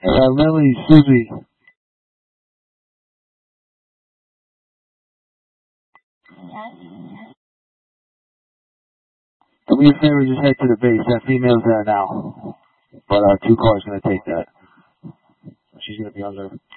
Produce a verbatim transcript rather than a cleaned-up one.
Uh, Lily, Susie. Do me a favor, just head to the base. That female's there now. But uh, two cars gonna take that. She's gonna be under